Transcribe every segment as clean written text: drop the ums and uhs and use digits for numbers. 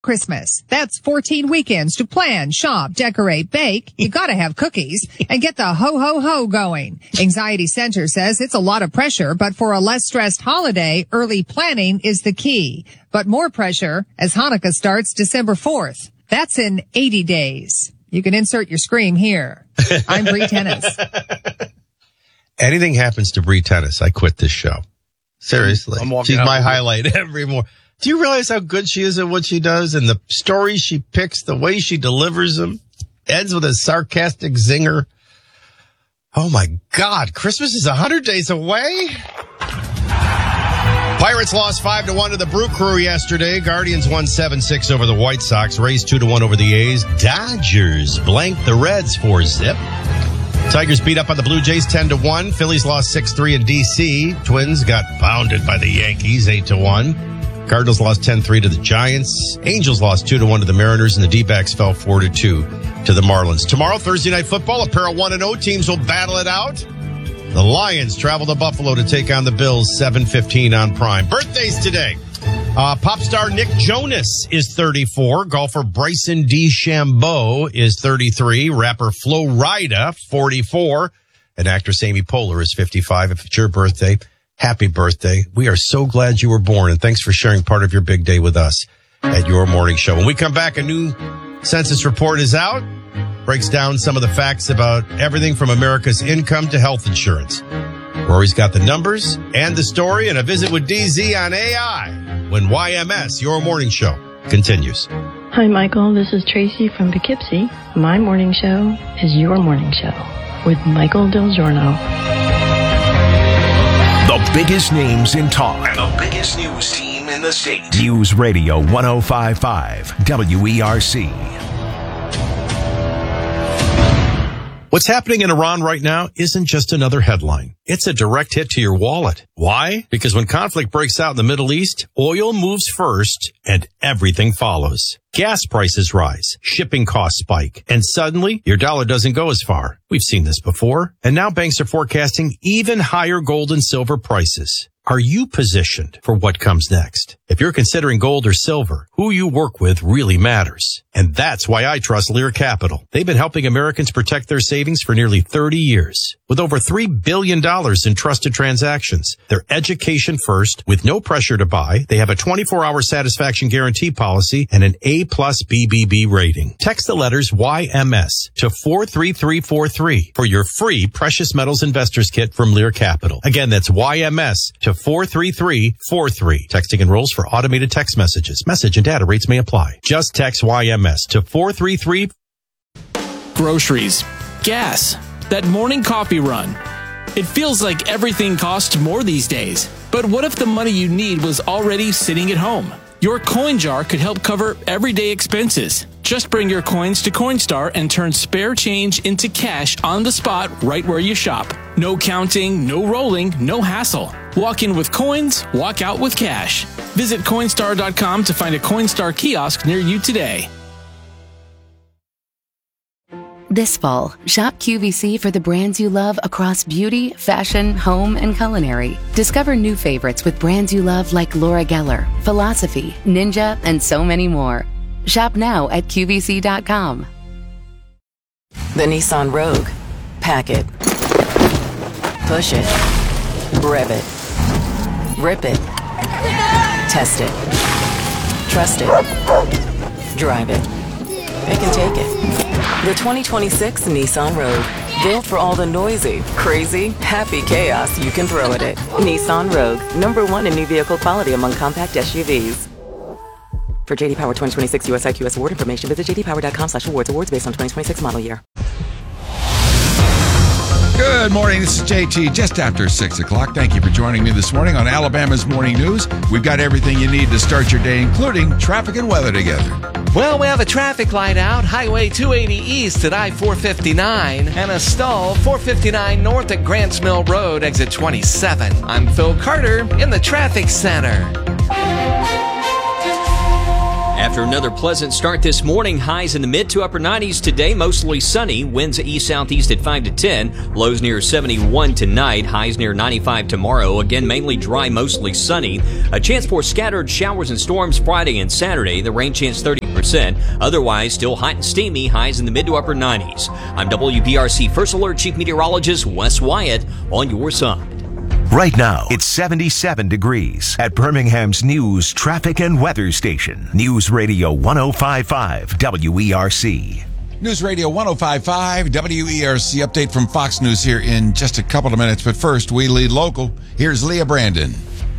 Christmas. That's 14 weekends to plan, shop, decorate, bake. You gotta have cookies and get the ho-ho-ho going. Anxiety Center says it's a lot of pressure, but for a less stressed holiday, early planning is the key. But more pressure as Hanukkah starts December 4th. That's in 80 days. You can insert your scream here. I'm Bree Tennis. Anything happens to Bree Tennis, I quit this show. Seriously. She's my highlight every morning. Do you realize how good she is at what she does and the stories she picks, the way she delivers them? Ends with a sarcastic zinger. Oh, my God. Christmas is 100 days away. Pirates lost 5-1 to the Brew Crew yesterday. Guardians won 7-6 over the White Sox. Rays 2-1 over the A's. Dodgers blanked the Reds 4-zip. Tigers beat up on the Blue Jays 10-1. Phillies lost 6-3 in D.C. Twins got pounded by the Yankees 8-1. Cardinals lost 10-3 to the Giants. Angels lost 2-1 to the Mariners, and the D-backs fell 4-2 to the Marlins. Tomorrow, Thursday Night Football, a pair of 1-0 teams will battle it out. The Lions travel to Buffalo to take on the Bills, 7:15 on Prime. Birthdays today. Pop star Nick Jonas is 34. Golfer Bryson DeChambeau is 33. Rapper Flo Rida, 44. And actress Amy Poehler is 55. If it's your birthday, happy birthday. We are so glad you were born, and thanks for sharing part of your big day with us at Your Morning Show. When we come back, a new census report is out. Breaks down some of the facts about everything from America's income to health insurance. Rory's got the numbers and the story, and a visit with DZ on AI when YMS, Your Morning Show, continues. Hi, Michael. This is Tracy from Poughkeepsie. My morning show is Your Morning Show with Michael Del Giorno. The biggest names in talk and the biggest news team in the state. News Radio 105.5 WERC. What's happening in Iran right now isn't just another headline. It's a direct hit to your wallet. Why? Because when conflict breaks out in the Middle East, oil moves first and everything follows. Gas prices rise, shipping costs spike, and suddenly your dollar doesn't go as far. We've seen this before, and now banks are forecasting even higher gold and silver prices. Are you positioned for what comes next? If you're considering gold or silver, who you work with really matters. And that's why I trust Lear Capital. They've been helping Americans protect their savings for nearly 30 years. With over $3 billion in trusted transactions, they're education first with no pressure to buy. They have a 24-hour satisfaction guarantee policy and an A+ BBB rating. Text the letters YMS to 43343 for your free Precious Metals Investors Kit from Lear Capital. Again, that's YMS to 43343. Texting enrolls for automated text messages. Message and data rates may apply. Just text YMS to 433. Groceries, gas, that morning coffee run. It feels like everything costs more these days. But what if the money you need was already sitting at home? Your coin jar could help cover everyday expenses. Just bring your coins to Coinstar and turn spare change into cash on the spot right where you shop. No counting, no rolling, no hassle. Walk in with coins, walk out with cash. Visit Coinstar.com to find a Coinstar kiosk near you today. This fall, shop QVC for the brands you love across beauty, fashion, home, and culinary. Discover new favorites with brands you love like Laura Geller, Philosophy, Ninja, and so many more. Shop now at QVC.com. The Nissan Rogue. Pack it. Push it. Rev it. Rip it. Test it. Trust it. Drive it. It can take it. The 2026 Nissan Rogue. Built for all the noisy, crazy, happy chaos you can throw at it. Nissan Rogue. #1 in new vehicle quality among compact SUVs. For J.D. Power 2026 US IQS award information, visit jdpower.com/awards. Awards based on 2026 model year. Good morning. This is JT, just after 6 o'clock. Thank you for joining me this morning on Alabama's Morning News. We've got everything you need to start your day, including traffic and weather together. Well, we have a traffic light out, Highway 280 east at I-459, and a stall 459 north at Grants Mill Road, exit 27. I'm Phil Carter in the traffic center. After another pleasant start this morning, highs in the mid to upper 90s today, mostly sunny. Winds east-southeast at 5 to 10. Lows near 71 tonight. Highs near 95 tomorrow. Again, mainly dry, mostly sunny. A chance for scattered showers and storms Friday and Saturday. The rain chance 30%. Otherwise, still hot and steamy. Highs in the mid to upper 90s. I'm WPRC First Alert Chief Meteorologist Wes Wyatt on your side. Right now, it's 77 degrees at Birmingham's News, Traffic, and Weather Station. News Radio 105.5 WERC. News Radio 105.5 WERC update from Fox News here in just a couple of minutes. But first, we lead local. Here's Leah Brandon.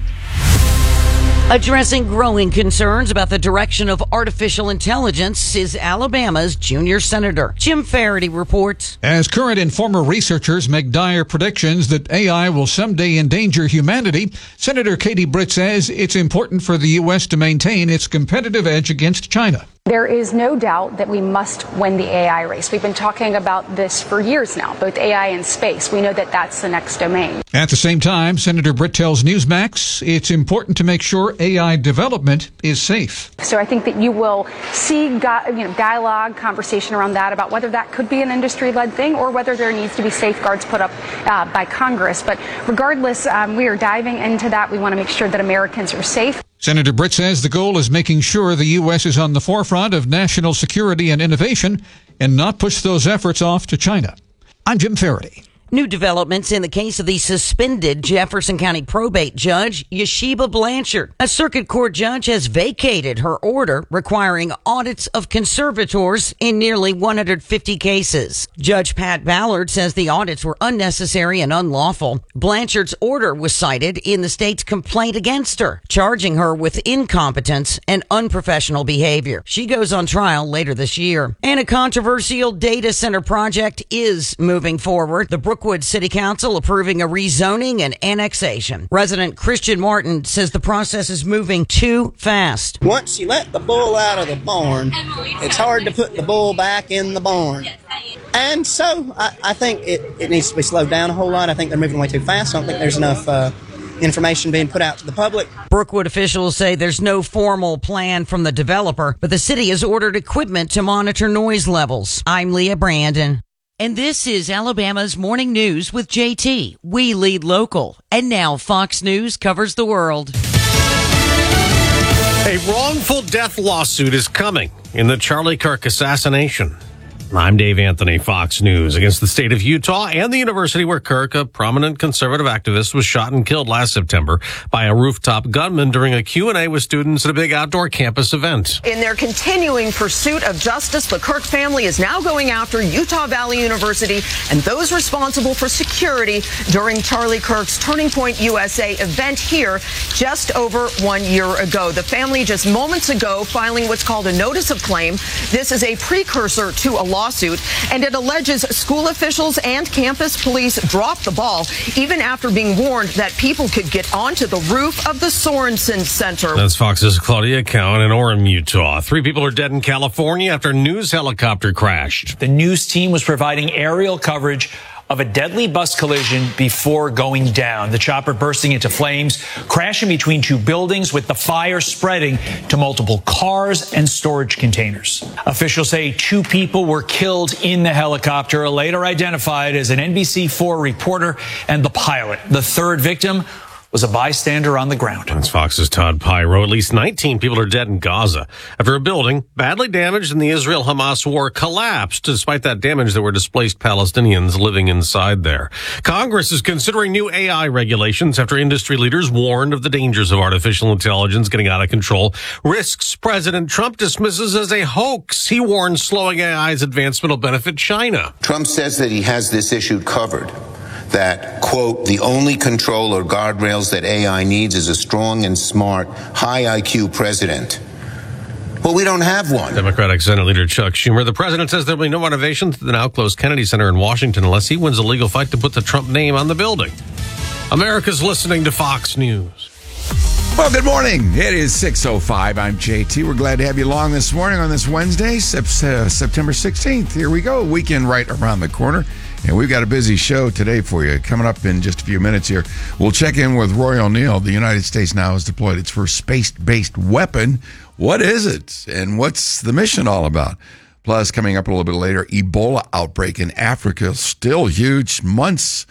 Addressing growing concerns about the direction of artificial intelligence is Alabama's junior senator. Jim Faraday reports. As current and former researchers make dire predictions that AI will someday endanger humanity, Senator Katie Britt says it's important for the U.S. to maintain its competitive edge against China. There is no doubt that we must win the AI race. We've been talking about this for years now, both AI and space. We know that that's the next domain. At the same time, Senator Britt tells Newsmax it's important to make sure AI development is safe. So I think that you will see dialogue, conversation around that about whether that could be an industry-led thing or whether there needs to be safeguards put up by Congress. But regardless, we are diving into that. We want to make sure that Americans are safe. Senator Britt says the goal is making sure the U.S. is on the forefront of national security and innovation and not push those efforts off to China. I'm Jim Faraday. New developments in the case of the suspended Jefferson County probate judge, Yeshiba Blanchard. A circuit court judge has vacated her order requiring audits of conservators in nearly 150 cases. Judge Pat Ballard says the audits were unnecessary and unlawful. Blanchard's order was cited in the state's complaint against her, charging her with incompetence and unprofessional behavior. She goes on trial later this year. And a controversial data center project is moving forward. The Brookwood City Council approving a rezoning and annexation. Resident Christian Martin says the process is moving too fast. Once you let the bull out of the barn, it's hard to put the bull back in the barn. And so I think it needs to be slowed down a whole lot. I think they're moving way too fast. I don't think there's enough information being put out to the public. Brookwood officials say there's no formal plan from the developer, but the city has ordered equipment to monitor noise levels. I'm Leah Brandon. And this is Alabama's Morning News with JT. We lead local. And now Fox News covers the world. A wrongful death lawsuit is coming in the Charlie Kirk assassination. I'm Dave Anthony, Fox News. Against the state of Utah and the university where Kirk, a prominent conservative activist, was shot and killed last September by a rooftop gunman during a Q&A with students at a big outdoor campus event. In their continuing pursuit of justice, the Kirk family is now going after Utah Valley University and those responsible for security during Charlie Kirk's Turning Point USA event here just over 1 year ago. The family just moments ago filing what's called a notice of claim. This is a precursor to a lawsuit, and it alleges school officials and campus police dropped the ball even after being warned that people could get onto the roof of the Sorensen Center. That's Fox's Claudia Cowan in Orem, Utah. 3 people are dead in California after a news helicopter crashed. The news team was providing aerial coverage of a deadly bus collision before going down. The chopper bursting into flames, crashing between 2 buildings with the fire spreading to multiple cars and storage containers. Officials say 2 people were killed in the helicopter, later identified as an NBC4 reporter and the pilot. The 3rd victim was a bystander on the ground. That's Fox's Todd Pyro. At least 19 people are dead in Gaza after a building badly damaged in the Israel-Hamas war collapsed. Despite that damage, there were displaced Palestinians living inside there. Congress is considering new AI regulations after industry leaders warned of the dangers of artificial intelligence getting out of control. Risks President Trump dismisses as a hoax. He warns slowing AI's advancement will benefit China. Trump says that he has this issue covered. That, quote, the only control or guardrails that AI needs is a strong and smart, high IQ president. Well, we don't have one. Democratic Senate Leader Chuck Schumer. The president says there will be no renovations to the now closed Kennedy Center in Washington unless he wins a legal fight to put the Trump name on the building. America's listening to Fox News. Well, good morning. It is 6:05. I'm JT. We're glad to have you along this morning on this Wednesday, September 16th. Here we go. Weekend right around the corner. And we've got a busy show today for you. Coming up in just a few minutes here, we'll check in with Roy O'Neill. The United States now has deployed its first space-based weapon. What is it? And what's the mission all about? Plus, coming up a little bit later, Ebola outbreak in Africa. Still huge. Months,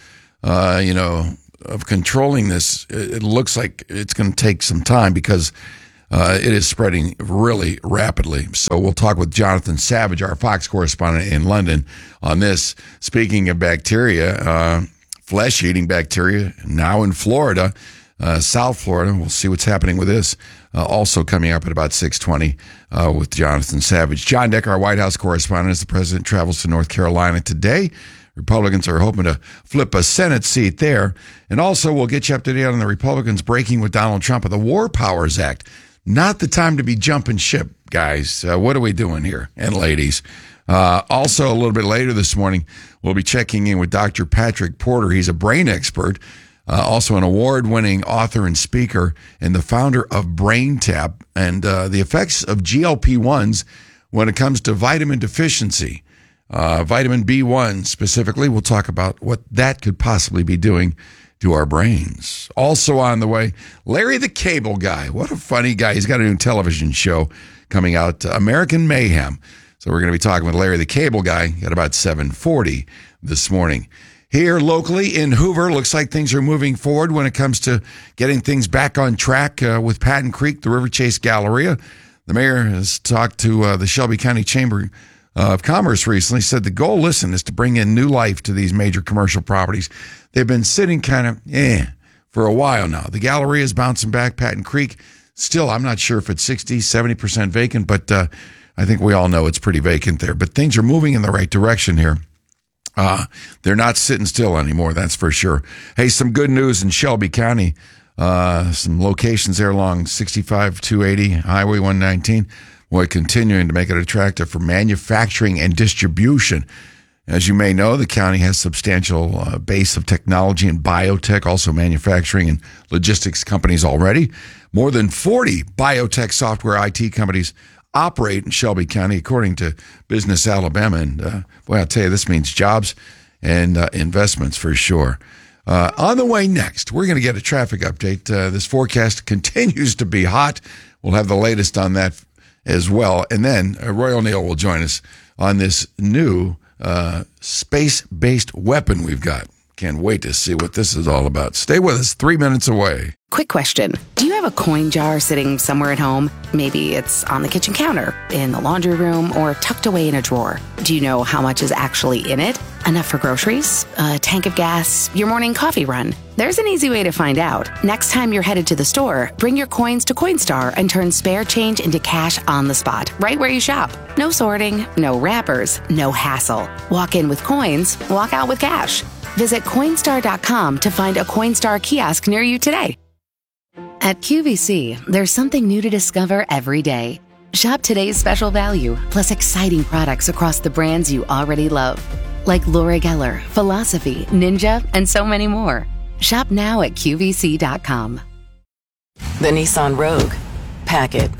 of controlling this. It looks like it's going to take some time because it is spreading really rapidly. So we'll talk with Jonathan Savage, our Fox correspondent in London, on this. Speaking of bacteria, flesh-eating bacteria, now in Florida, South Florida. We'll see what's happening with this. Also coming up at about 6:20 with Jonathan Savage. John Decker, our White House correspondent, as the president travels to North Carolina today. Republicans are hoping to flip a Senate seat there. And also, we'll get you up to date on the Republicans breaking with Donald Trump of the War Powers Act. Not the time to be jumping ship, guys. What are we doing here? And ladies. Also, a little bit later this morning, we'll be checking in with Dr. Patrick Porter. He's a brain expert, also an award-winning author and speaker, and the founder of BrainTap, and the effects of GLP-1s when it comes to vitamin deficiency. Vitamin B1 specifically. We'll talk about what that could possibly be doing to our brains. Also on the way, Larry the Cable Guy. What a funny guy. He's got a new television show coming out, American Mayhem. So we're going to be talking with Larry the Cable Guy at about 7:40 this morning. Here locally in Hoover, looks like things are moving forward when it comes to getting things back on track with Patton Creek, the River Chase Galleria. The mayor has talked to the Shelby County Chamber of Commerce recently, said the goal, is to bring in new life to these major commercial properties. They've been sitting kind of for a while now. The Galleria is bouncing back. Patton Creek, still, I'm not sure if it's 60, 70% vacant, but I think we all know it's pretty vacant there. But things are moving in the right direction here. They're not sitting still anymore, that's for sure. Hey, some good news in Shelby County. Some locations there along 65, 280, Highway 119. Boy, continuing to make it attractive for manufacturing and distribution. As you may know, the county has substantial base of technology and biotech, also manufacturing and logistics companies already. More than 40 biotech software IT companies operate in Shelby County, according to Business Alabama. And boy, I'll tell you, this means jobs and investments for sure. On the way next, we're going to get a traffic update. This forecast continues to be hot. We'll have the latest on that as well. And then Roy O'Neill will join us on this new space-based weapon we've got. Can't wait to see what this is all about. Stay with us, 3 minutes away. Quick question. Do you have a coin jar sitting somewhere at home? Maybe it's on the kitchen counter, in the laundry room, or tucked away in a drawer. Do you know how much is actually in it? Enough for groceries? A tank of gas? Your morning coffee run? There's an easy way to find out. Next time you're headed to the store, bring your coins to Coinstar and turn spare change into cash on the spot, right where you shop. No sorting, no wrappers, no hassle. Walk in with coins, walk out with cash. Visit Coinstar.com to find a Coinstar kiosk near you today. At QVC, there's something new to discover every day. Shop today's special value, plus exciting products across the brands you already love. Like Laura Geller, Philosophy, Ninja, and so many more. Shop now at QVC.com. The Nissan Rogue. Pack it.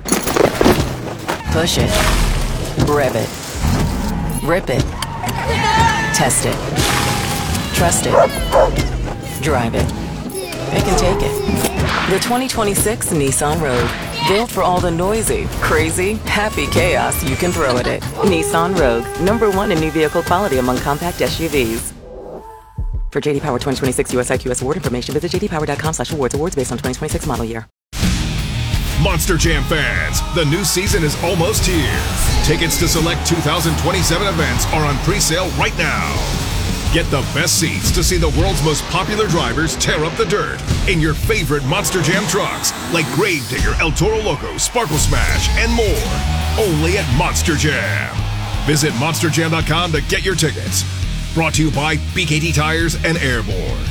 Push it. Rev it. Rip it. Test it. Trust it. Drive it. It can take it. The 2026 Nissan Rogue. Built for all the noisy, crazy, happy chaos you can throw at it. Nissan Rogue. #1 in new vehicle quality among compact SUVs. For JD Power 2026 US IQS award information, visit jdpower.com/awards. Awards based on 2026 model year. Monster Jam fans, the new season is almost here. Tickets to select 2027 events are on pre-sale right now. Get the best seats to see the world's most popular drivers tear up the dirt in your favorite Monster Jam trucks, like Gravedigger, El Toro Loco, Sparkle Smash, and more. Only at Monster Jam. Visit monsterjam.com to get your tickets. Brought to you by BKT Tires and Airborne.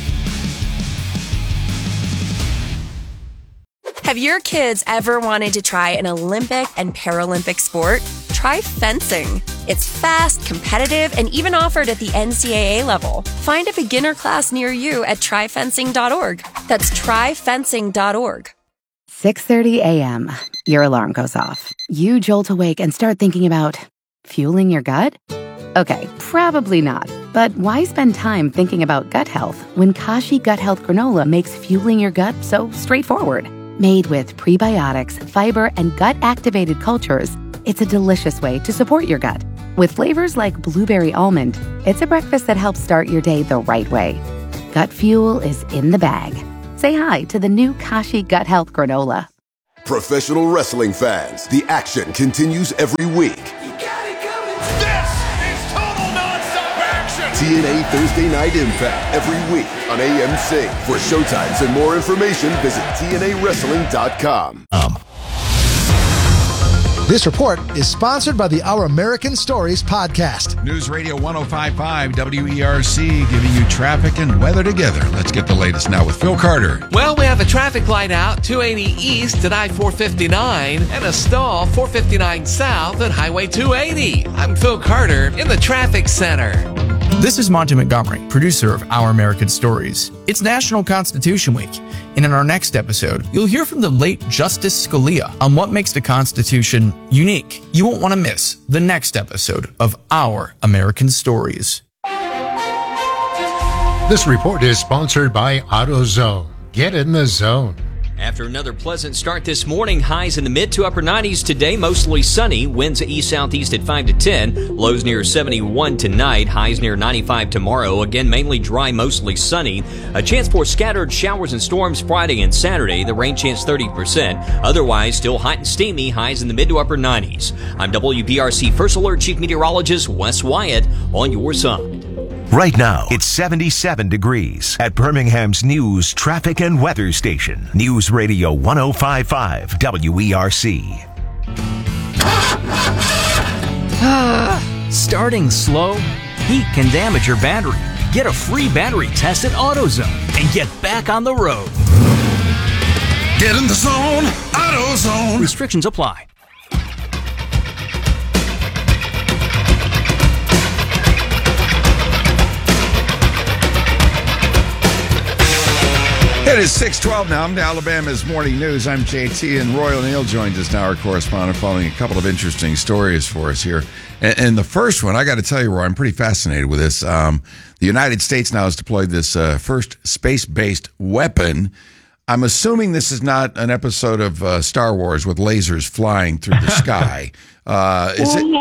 Have your kids ever wanted to try an Olympic and Paralympic sport? Try fencing. It's fast, competitive, and even offered at the NCAA level. Find a beginner class near you at tryfencing.org. That's tryfencing.org. 6:30 a.m. Your alarm goes off. You jolt awake and start thinking about fueling your gut? Okay, probably not. But why spend time thinking about gut health when Kashi Gut Health Granola makes fueling your gut so straightforward? Made with prebiotics, fiber, and gut-activated cultures, it's a delicious way to support your gut. With flavors like blueberry almond, it's a breakfast that helps start your day the right way. Gut fuel is in the bag. Say hi to the new Kashi Gut Health Granola. Professional wrestling fans, the action continues every week. TNA Thursday Night Impact every week on AMC. For showtimes and more information, visit TNAWrestling.com. This report is sponsored by the Our American Stories podcast. News Radio 105.5 WERC giving you traffic and weather together. Let's get the latest now with Phil Carter. Well, we have a traffic light out 280 east at I-459 and a stall 459 south at Highway 280. I'm Phil Carter in the traffic center. This is Monty Montgomery, producer of Our American Stories. It's National Constitution Week, and in our next episode, you'll hear from the late Justice Scalia on what makes the Constitution unique. You won't want to miss the next episode of Our American Stories. This report is sponsored by AutoZone. Get in the zone. After another pleasant start this morning, highs in the mid to upper 90s today, mostly sunny. Winds east-southeast at 5 to 10. Lows near 71 tonight. Highs near 95 tomorrow. Again, mainly dry, mostly sunny. A chance for scattered showers and storms Friday and Saturday. The rain chance 30%. Otherwise, still hot and steamy. Highs in the mid to upper 90s. I'm WPRC First Alert Chief Meteorologist Wes Wyatt on your side. Right now, it's 77 degrees at Birmingham's news, traffic, and weather station. News Radio 105.5 WERC. Starting slow? Heat can damage your battery. Get a free battery test at AutoZone and get back on the road. Get in the zone, AutoZone. Restrictions apply. It is 6:12 now. I'm to Alabama's Morning News. I'm JT, and Roy O'Neill joins us now, our correspondent, following a couple of interesting stories for us here. And the first one, I got to tell you, Roy, I'm pretty fascinated with this. The United States now has deployed this first space-based weapon. I'm assuming this is not an episode of Star Wars with lasers flying through the sky. Is it?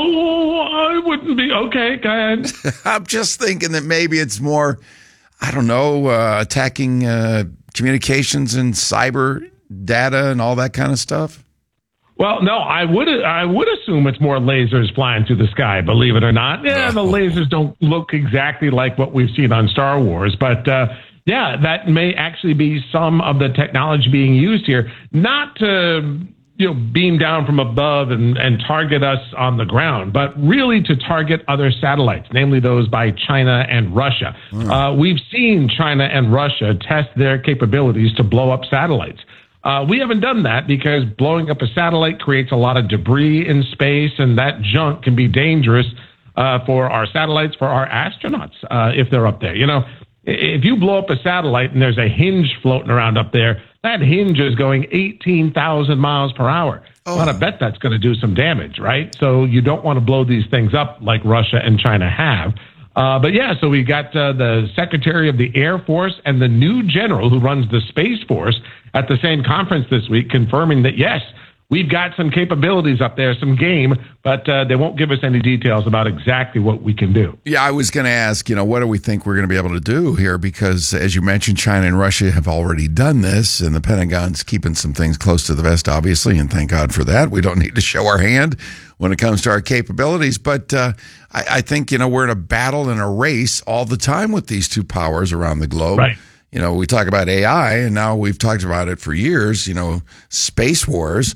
I wouldn't be. Okay, go ahead. I'm just thinking that maybe it's more, I don't know, attacking communications and cyber data and all that kind of stuff? Well, no, I would assume it's more lasers flying through the sky, believe it or not. Yeah, the lasers don't look exactly like what we've seen on Star Wars, but yeah, that may actually be some of the technology being used here, not to beam down from above and target us on the ground, but really to target other satellites, namely those by China and Russia. We've seen China and Russia test their capabilities to blow up satellites. We haven't done that because blowing up a satellite creates a lot of debris in space, and that junk can be dangerous for our satellites, for our astronauts, if they're up there. If you blow up a satellite and there's a hinge floating around up there, that hinge is going 18,000 miles per hour. Well, I bet that's going to do some damage, right? So you don't want to blow these things up like Russia and China have. But yeah, so we got the Secretary of the Air Force and the new general who runs the Space Force at the same conference this week, confirming that, yes, we've got some capabilities up there, some game, but they won't give us any details about exactly what we can do. Yeah, I was going to ask, what do we think we're going to be able to do here? Because, as you mentioned, China and Russia have already done this, and the Pentagon's keeping some things close to the vest, obviously, and thank God for that. We don't need to show our hand when it comes to our capabilities, but I think, we're in a battle and a race all the time with these two powers around the globe. Right. We talk about AI, and now we've talked about it for years, space wars.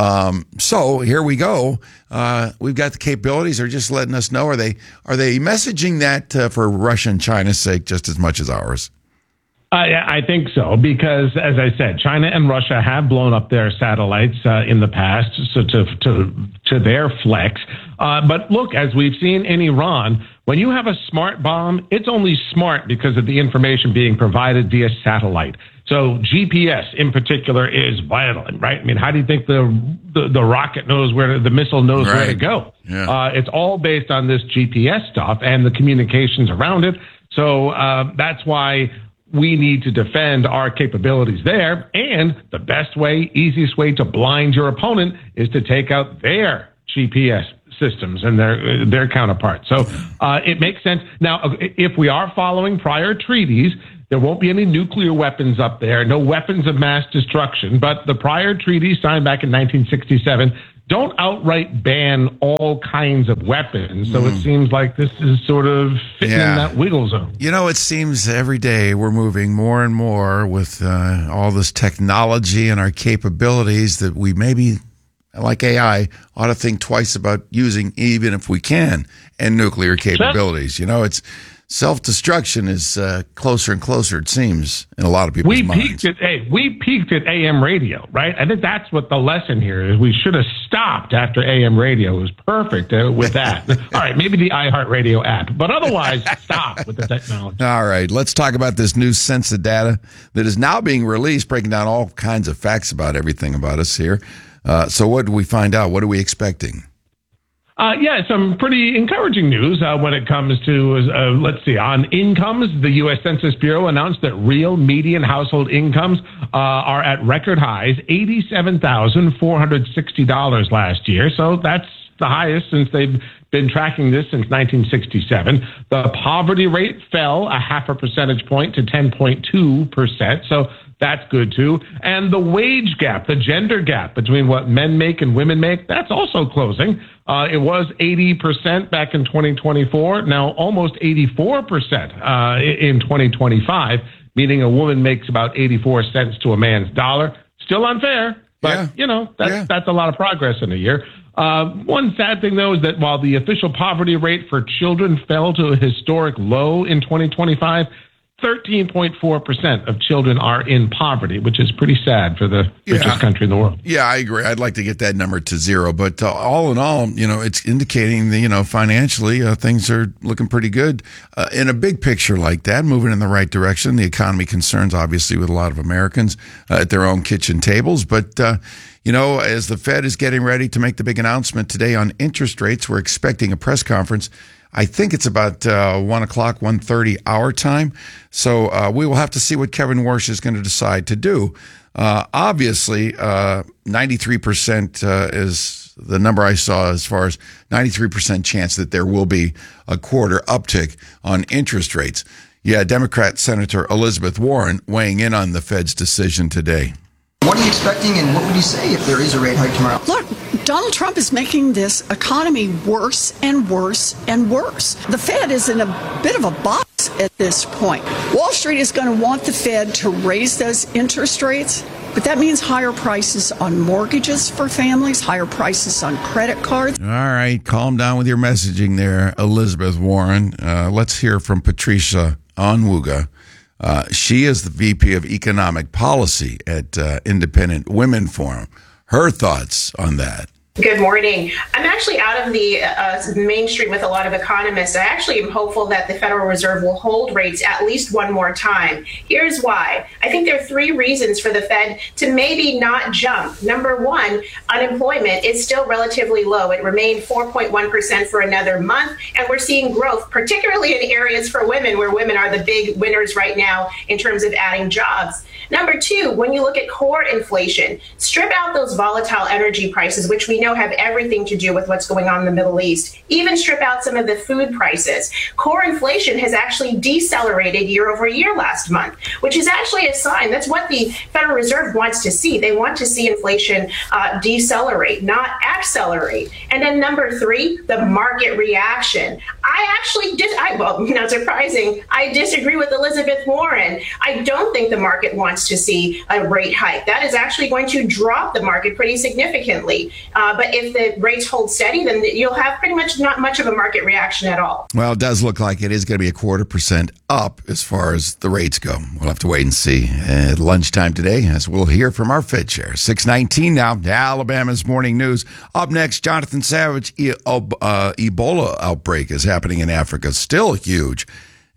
So here we go. We've got the capabilities. They're just letting us know. Are they messaging that for Russia and China's sake just as much as ours? I think so, because as I said, China and Russia have blown up their satellites in the past, so to their flex. But look, as we've seen in Iran, when you have a smart bomb, it's only smart because of the information being provided via satellite. So GPS in particular is vital, right? I mean, how do you think the rocket knows the missile knows where to go? Yeah. It's all based on this GPS stuff and the communications around it. So that's why we need to defend our capabilities there. And the best way, easiest way to blind your opponent is to take out their GPS systems and their counterparts. So it makes sense. Now, if we are following prior treaties, there won't be any nuclear weapons up there, no weapons of mass destruction. But the prior treaties signed back in 1967 don't outright ban all kinds of weapons. So it seems like this is sort of fitting in that wiggle zone. You know, it seems every day we're moving more and more with all this technology and our capabilities that we maybe, like AI, ought to think twice about using, even if we can, and nuclear capabilities. You know, it's self-destruction is closer and closer, it seems, in a lot of people's minds. We peaked at AM radio, right? I think that's what the lesson here is. We should have stopped after AM radio. It was perfect with that. All right, maybe the iHeartRadio app, but otherwise, stop with the technology. All right, let's talk about this new census data that is now being released, breaking down all kinds of facts about everything about us here. So what do we find out? What are we expecting? Some pretty encouraging news when it comes to, let's see, on incomes. The U.S. Census Bureau announced that real median household incomes are at record highs, $87,460 last year. So that's the highest since they've been tracking this since 1967. The poverty rate fell 0.5 percentage point to 10.2%. So that's good, too. And the wage gap, the gender gap between what men make and women make, that's also closing. It was 80% back in 2024, now almost 84% in 2025, meaning a woman makes about 84 cents to a man's dollar. Still unfair, but, that's a lot of progress in a year. One sad thing, though, is that while the official poverty rate for children fell to a historic low in 2025, 13.4% of children are in poverty, which is pretty sad for the richest country in the world. Yeah, I agree. I'd like to get that number to zero. But all in all, it's indicating that, financially, things are looking pretty good. In a big picture like that, moving in the right direction. The economy concerns, obviously, with a lot of Americans at their own kitchen tables. But, as the Fed is getting ready to make the big announcement today on interest rates, we're expecting a press conference. I think it's about 1 o'clock, 1:30 our time. So we will have to see what Kevin Warsh is going to decide to do. Obviously, 93% is the number I saw as far as 93% chance that there will be a quarter uptick on interest rates. Yeah, Democrat Senator Elizabeth Warren weighing in on the Fed's decision today. What are you expecting, and what would you say if there is a rate hike tomorrow? Look, Donald Trump is making this economy worse and worse and worse. The Fed is in a bit of a box at this point. Wall Street is going to want the Fed to raise those interest rates, but that means higher prices on mortgages for families, higher prices on credit cards. All right, calm down with your messaging there, Elizabeth Warren. Let's hear from Patricia Onwuga. She is the VP of Economic Policy at Independent Women Forum. Her thoughts on that. Good morning. I'm actually out of the mainstream with a lot of economists. I actually am hopeful that the Federal Reserve will hold rates at least one more time. Here's why. I think there are three reasons for the Fed to maybe not jump. Number one, unemployment is still relatively low. It remained 4.1% for another month, and we're seeing growth, particularly in areas for women, where women are the big winners right now in terms of adding jobs. Number two, when you look at core inflation, strip out those volatile energy prices, which we know have everything to do with what's going on in the Middle East. Even strip out some of the food prices. Core inflation has actually decelerated year over year last month, which is actually a sign. That's what the Federal Reserve wants to see. They want to see inflation decelerate, not accelerate. And then number three, the market reaction. Not surprising, I disagree with Elizabeth Warren. I don't think the market wants to see a rate hike. That is actually going to drop the market pretty significantly. But if the rates hold steady, then you'll have pretty much not much of a market reaction at all. Well, it does look like it is going to be 0.25% up as far as the rates go. We'll have to wait and see at lunchtime today, as we'll hear from our Fed chair. 6:19 now, Alabama's morning news. Up next, Jonathan Savage. Ebola outbreak is happening in Africa, still huge.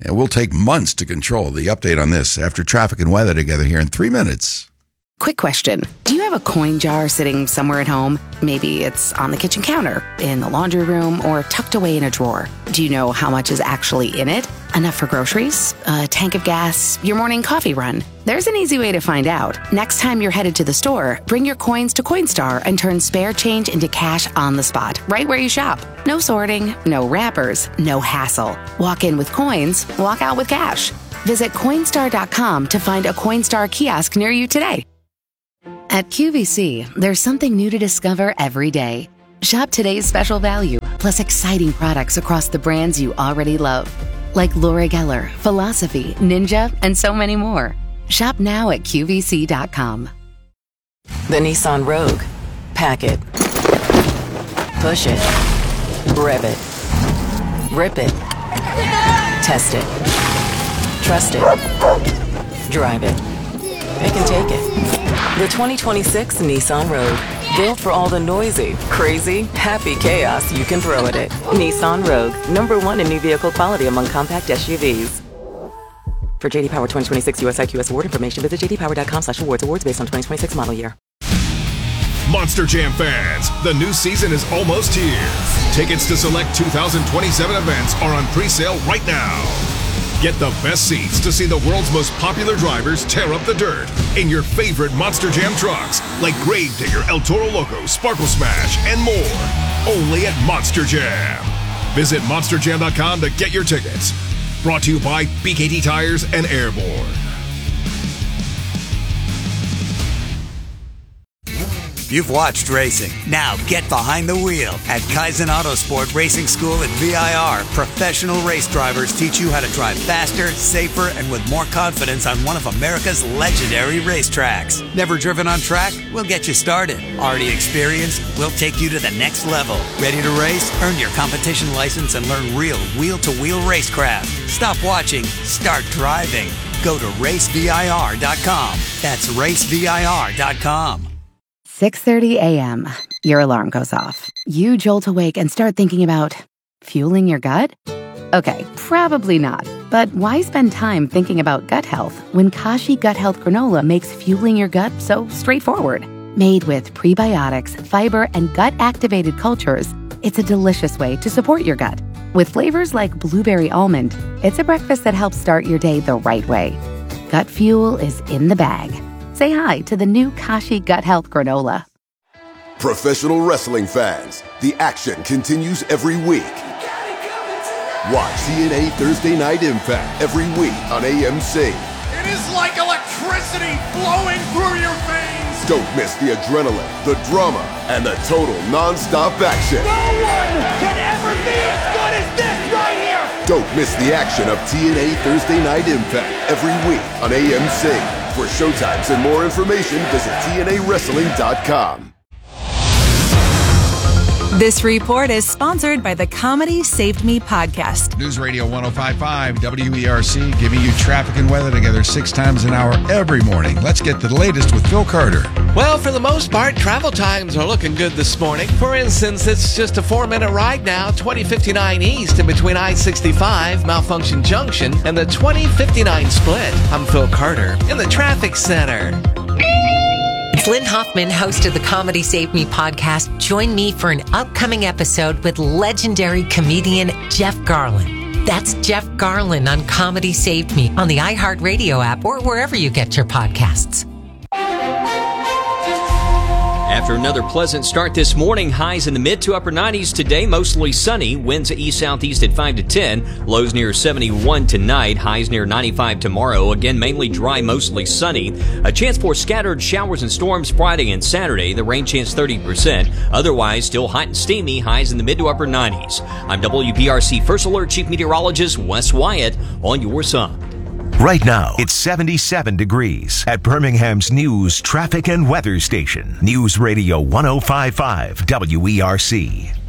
And we'll take months to control. The update on this after traffic and weather together here in 3 minutes. Quick question. Do you have a coin jar sitting somewhere at home? Maybe it's on the kitchen counter, in the laundry room, or tucked away in a drawer. Do you know how much is actually in it? Enough for groceries? A tank of gas? Your morning coffee run? There's an easy way to find out. Next time you're headed to the store, bring your coins to Coinstar and turn spare change into cash on the spot, right where you shop. No sorting, no wrappers, no hassle. Walk in with coins, walk out with cash. Visit Coinstar.com to find a Coinstar kiosk near you today. At QVC, there's something new to discover every day. Shop today's special value, plus exciting products across the brands you already love. Like Laura Geller, Philosophy, Ninja, and so many more. Shop now at QVC.com. The Nissan Rogue. Pack it. Push it. Rev it. Rip it. Test it. Trust it. Drive it. It can take it. The 2026 Nissan Rogue. Built for all the noisy, crazy, happy chaos you can throw at it. Nissan Rogue. #1 in new vehicle quality among compact SUVs. For JD Power 2026 US IQS award information, visit jdpower.com/awards. Awards based on 2026 model year. Monster Jam fans, the new season is almost here. Tickets to select 2027 events are on pre-sale right now. Get the best seats to see the world's most popular drivers tear up the dirt in your favorite Monster Jam trucks, like Gravedigger, El Toro Loco, Sparkle Smash, and more. Only at Monster Jam. Visit monsterjam.com to get your tickets. Brought to you by BKT Tires and Airborne. You've watched racing. Now get behind the wheel. At Kaizen Autosport Racing School at VIR, professional race drivers teach you how to drive faster, safer, and with more confidence on one of America's legendary racetracks. Never driven on track? We'll get you started. Already experienced? We'll take you to the next level. Ready to race? Earn your competition license and learn real wheel-to-wheel racecraft. Stop watching. Start driving. Go to racevir.com. That's racevir.com. 6:30 a.m. Your alarm goes off. You jolt awake and start thinking about fueling your gut? Okay, probably not. But why spend time thinking about gut health when Kashi Gut Health Granola makes fueling your gut so straightforward? Made with prebiotics, fiber, and gut-activated cultures, it's a delicious way to support your gut. With flavors like blueberry almond, it's a breakfast that helps start your day the right way. Gut fuel is in the bag. Say hi to the new Kashi Gut Health Granola. Professional wrestling fans, the action continues every week. Watch TNA Thursday Night Impact every week on AMC. It is like electricity flowing through your veins. Don't miss the adrenaline, the drama, and the total non-stop action. No one can ever be as good as this right here. Don't miss the action of TNA Thursday Night Impact every week on AMC. For showtimes and more information, visit TNAWrestling.com. This report is sponsored by the Comedy Saved Me podcast. News Radio 105.5 WERC, giving you traffic and weather together 6 times an hour every morning. Let's get to the latest with Phil Carter. Well, for the most part, travel times are looking good this morning. For instance, it's just a 4-minute ride now, 2059 East in between I-65, Malfunction Junction, and the 2059 split. I'm Phil Carter in the traffic center. Lynn Hoffman, host of the Comedy Save Me podcast, join me for an upcoming episode with legendary comedian Jeff Garlin. That's Jeff Garlin on Comedy Saved Me on the iHeartRadio app or wherever you get your podcasts. After another pleasant start this morning, highs in the mid to upper 90s today, mostly sunny, winds east-southeast at 5 to 10, lows near 71 tonight, highs near 95 tomorrow, again mainly dry, mostly sunny. A chance for scattered showers and storms Friday and Saturday, the rain chance 30%, otherwise still hot and steamy, highs in the mid to upper 90s. I'm WPRC First Alert Chief Meteorologist Wes Wyatt on your side. Right now, it's 77 degrees at Birmingham's news, traffic, and weather station. News Radio 105.5 WERC.